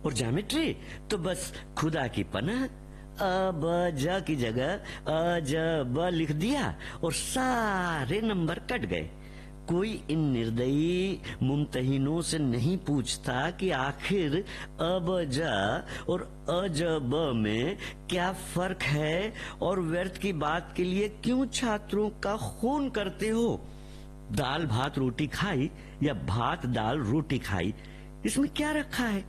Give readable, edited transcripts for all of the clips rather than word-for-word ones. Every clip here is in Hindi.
और ज्योमेट्री तो बस खुदा की पनाह। अ ब ज की जगह अ ज ब लिख दिया और सारे नंबर कट गए। कोई इन निर्दयी मुमतहिनों से नहीं पूछता कि आखिर अ ब ज और अ ज ब में क्या फर्क है और व्यर्थ की बात के लिए क्यों छात्रों का खून करते हो। दाल भात रोटी खाई या भात दाल रोटी खाई, इसमें क्या रखा है।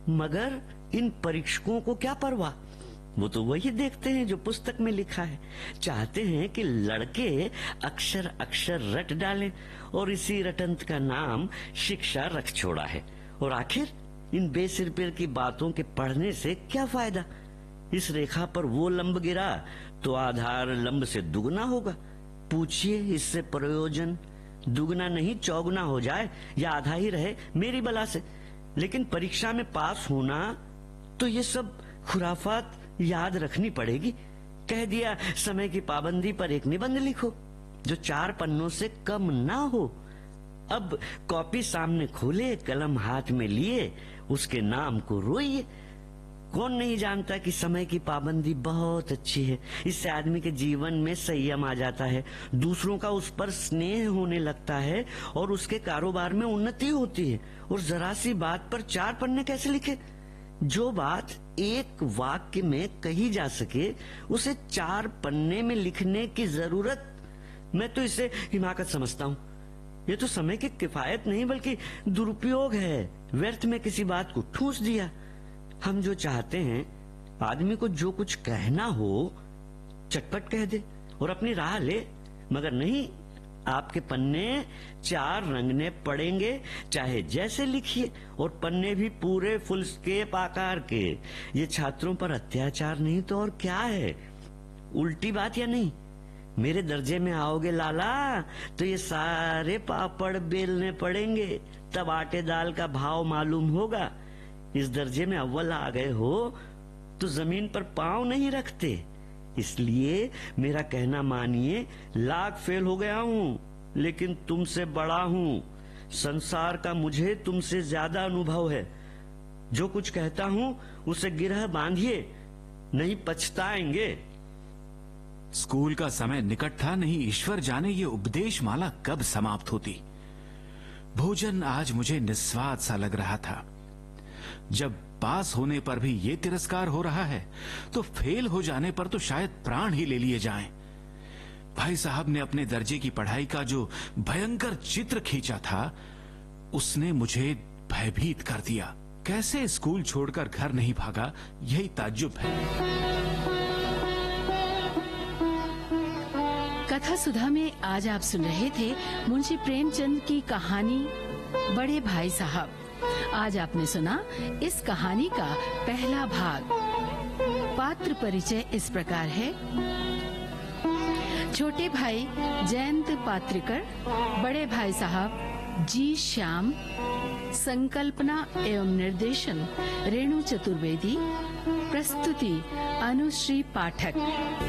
मगर इन परीक्षकों को क्या परवाह, वो तो वही देखते हैं जो पुस्तक में लिखा है। चाहते हैं कि लड़के अक्षर अक्षर रट डालें और इसी रटंत का नाम शिक्षा रख छोड़ा है। और आखिर इन बेसिर की बातों के पढ़ने से क्या फायदा। इस रेखा पर वो लंब गिरा तो आधार लंब से दुगना होगा। पूछिए इससे प्रयोजन, दुगना नहीं चौगुना हो जाए या आधा ही रहे मेरी बला से। लेकिन परीक्षा में पास होना तो ये सब खुराफात याद रखनी पड़ेगी। कह दिया समय की पाबंदी पर एक निबंध लिखो जो 4 पन्नों से कम ना हो। अब कॉपी सामने खोले, कलम हाथ में लिए, उसके नाम को रोइए। कौन नहीं जानता कि समय की पाबंदी बहुत अच्छी है। इससे आदमी के जीवन में संयम आ जाता है, दूसरों का उस पर स्नेह होने लगता है और उसके कारोबार में उन्नति होती है। और जरा सी बात पर 4 पन्ने कैसे लिखे। जो बात एक वाक्य में कही जा सके उसे 4 पन्ने में लिखने की जरूरत, मैं तो इसे हिमाकत समझता हूँ। ये तो समय की किफायत नहीं बल्कि दुरुपयोग है। व्यर्थ में किसी बात को ठूंस दिया। हम जो चाहते हैं आदमी को जो कुछ कहना हो चटपट कह दे और अपनी राह ले, मगर नहीं, आपके पन्ने 4 रंगने पड़ेंगे चाहे जैसे लिखिए, और पन्ने भी पूरे फुल स्केप आकार के। ये छात्रों पर अत्याचार नहीं तो और क्या है। उल्टी बात या नहीं, मेरे दर्जे में आओगे लाला तो ये सारे पापड़ बेलने पड़ेंगे, तब आटे दाल का भाव मालूम होगा। इस दर्जे में अव्वल आ गए हो तो जमीन पर पांव नहीं रखते। इसलिए मेरा कहना मानिए, लाख फेल हो गया हूँ लेकिन तुमसे बड़ा हूँ। संसार का मुझे तुमसे ज्यादा अनुभव है। जो कुछ कहता हूँ उसे गिरह बांधिए, नहीं पछताएंगे। स्कूल का समय निकट था, नहीं ईश्वर जाने ये उपदेश माला कब समाप्त होती। भोजन आज मुझे निस्वाद सा लग रहा था। जब पास होने पर भी ये तिरस्कार हो रहा है तो फेल हो जाने पर तो शायद प्राण ही ले लिए जाएं। भाई साहब ने अपने दर्जे की पढ़ाई का जो भयंकर चित्र खींचा था उसने मुझे भयभीत कर दिया। कैसे स्कूल छोड़कर घर नहीं भागा, यही ताज्जुब है। कथा सुधा में आज आप सुन रहे थे मुंशी प्रेमचंद की कहानी बड़े भाई साहब। आज आपने सुना इस कहानी का पहला भाग। पात्र परिचय इस प्रकार है। छोटे भाई जयंत पात्रिकर, बड़े भाई साहब जी श्याम, संकल्पना एवं निर्देशन रेणु चतुर्वेदी, प्रस्तुति अनुश्री पाठक।